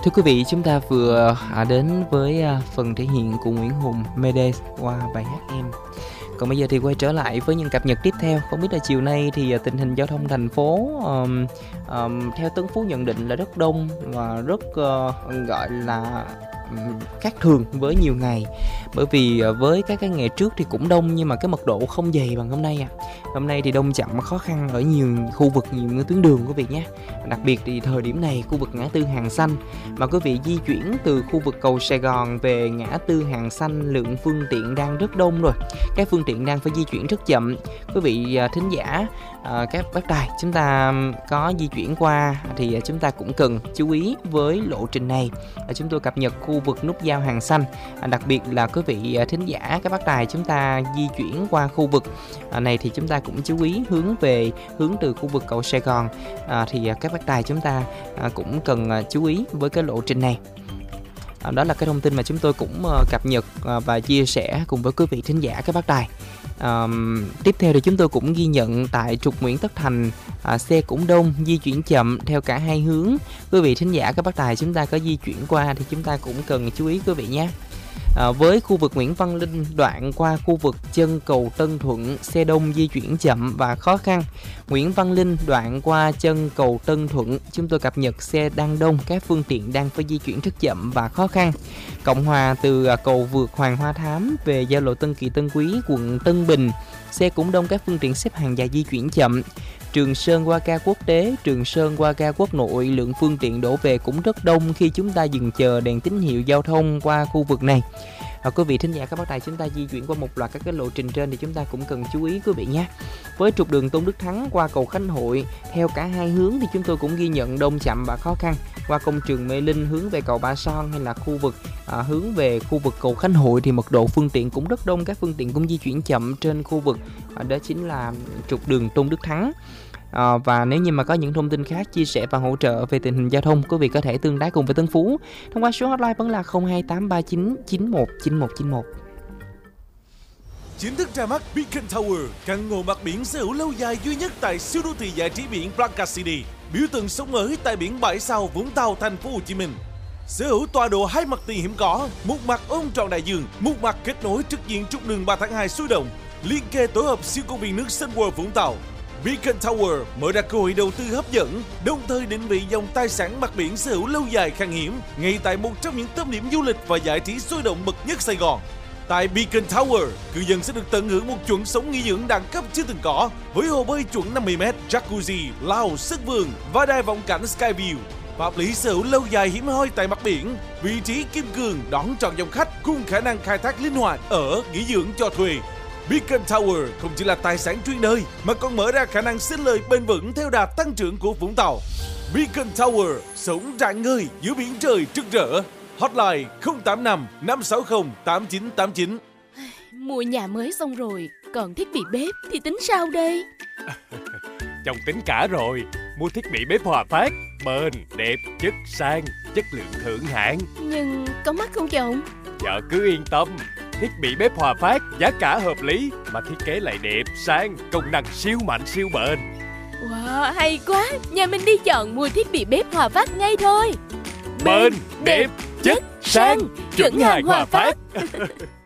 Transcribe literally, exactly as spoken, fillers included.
Thưa quý vị, chúng ta vừa à, đến với à, phần thể hiện của Nguyễn Hùng Mayday qua bài hát Em. Còn bây giờ thì quay trở lại với những cập nhật tiếp theo. Không biết là chiều nay thì à, tình hình giao thông thành phố um, um, theo Tấn Phú nhận định là rất đông và rất uh, gọi là um, khác thường với nhiều ngày. Bởi vì uh, với các cái ngày trước thì cũng đông nhưng mà cái mật độ không dày bằng hôm nay à. Hôm nay thì đông chậm và khó khăn ở nhiều khu vực, nhiều tuyến đường quý vị nhé. Đặc biệt thì thời điểm này khu vực ngã tư Hàng Xanh mà quý vị di chuyển từ khu vực cầu Sài Gòn về ngã tư Hàng Xanh, lượng phương tiện đang rất đông rồi. Các phương tiện đang phải di chuyển rất chậm. Quý vị thính giả, các bác tài chúng ta có di chuyển qua thì chúng ta cũng cần chú ý với lộ trình này. Chúng tôi cập nhật khu vực nút giao Hàng Xanh, đặc biệt là quý vị thính giả, các bác tài chúng ta di chuyển qua khu vực này thì chúng ta cũng chú ý hướng về hướng từ khu vực cầu Sài Gòn à, thì các bác tài chúng ta à, cũng cần à, chú ý với cái lộ trình này. À, đó là cái thông tin mà chúng tôi cũng à, cập nhật à, và chia sẻ cùng với quý vị thính giả, các bác tài. À, tiếp theo thì chúng tôi cũng ghi nhận tại trục Nguyễn Tất Thành, à, xe cũng đông, di chuyển chậm theo cả hai hướng. Quý vị thính giả, các bác tài chúng ta có di chuyển qua thì chúng ta cũng cần chú ý quý vị nhé. À, với khu vực Nguyễn Văn Linh đoạn qua khu vực chân cầu Tân Thuận, xe đông di chuyển chậm và khó khăn. Nguyễn Văn Linh đoạn qua chân cầu Tân Thuận, chúng tôi cập nhật xe đang đông, các phương tiện đang phải di chuyển rất chậm và khó khăn. Cộng Hòa từ cầu vượt Hoàng Hoa Thám về giao lộ Tân Kỳ Tân Quý, quận Tân Bình, xe cũng đông, các phương tiện xếp hàng dài di chuyển chậm. Trường Sơn qua ga quốc tế, Trường Sơn qua ga quốc nội, lượng phương tiện đổ về cũng rất đông khi chúng ta dừng chờ đèn tín hiệu giao thông qua khu vực này. À, quý vị thính giả, các bác tài chúng ta di chuyển qua một loạt các cái lộ trình trên thì chúng ta cũng cần chú ý quý vị nhé. Với trục đường Tôn Đức Thắng qua cầu Khánh Hội theo cả hai hướng thì chúng tôi cũng ghi nhận đông chậm và khó khăn. Qua công trường Mê Linh hướng về cầu Ba Son hay là khu vực à, hướng về khu vực cầu Khánh Hội thì mật độ phương tiện cũng rất đông, các phương tiện cũng di chuyển chậm trên khu vực à, đó chính là trục đường Tôn Đức Thắng. À, và nếu như mà có những thông tin khác chia sẻ và hỗ trợ về tình hình giao thông, quý vị có thể tương tác cùng với Tân Phú thông qua số hotline vẫn là không hai tám ba chín chín một chín một chín một. Chính thức ra mắt Beacon Tower, căn hộ mặt biển sở hữu lâu dài duy nhất tại siêu đô thị giải trí biển Playa City, biểu tượng sống mới tại biển Bãi Sau, Vũng Tàu, thành phố Hồ Chí Minh. Sở hữu tọa độ hai mặt tiền hiếm có, một mặt ôm trọn đại dương, một mặt kết nối trực diện trục đường ba tháng hai sôi động, liên kề tổ hợp siêu công viên nước Sun World Vũng Tàu. Beacon Tower mở ra cơ hội đầu tư hấp dẫn, đồng thời định vị dòng tài sản mặt biển sở hữu lâu dài khan hiếm ngay tại một trong những tâm điểm du lịch và giải trí sôi động bậc nhất Sài Gòn. Tại Beacon Tower, cư dân sẽ được tận hưởng một chuẩn sống nghỉ dưỡng đẳng cấp chưa từng có, với hồ bơi chuẩn năm mươi mét, jacuzzi, lao, sân vườn và đài vọng cảnh Skyview. Pháp lý sở hữu lâu dài hiếm hoi tại mặt biển, vị trí kim cương đón trọn dòng khách cùng khả năng khai thác linh hoạt ở nghỉ dưỡng cho thuê. Beacon Tower không chỉ là tài sản chuyên đời mà còn mở ra khả năng sinh lời bền vững theo đà tăng trưởng của Vũng Tàu. Beacon Tower sống rạng ngời giữa biển trời rực rỡ. Hotline không tám năm năm sáu không tám chín tám chín. Mua nhà mới xong rồi, còn thiết bị bếp thì tính sao đây? Chồng tính cả rồi, mua thiết bị bếp Hòa Phát, bền, đẹp, chất sang, chất lượng thượng hạng. Nhưng có mắc không chồng? Vợ cứ yên tâm, thiết bị bếp Hòa Phát giá cả hợp lý mà thiết kế lại đẹp, sang, công năng siêu mạnh siêu bền. Wow, hay quá, nhà mình đi chọn mua thiết bị bếp Hòa Phát ngay thôi. Bền, đẹp, chất, sang, chuẩn hàng Hòa Phát.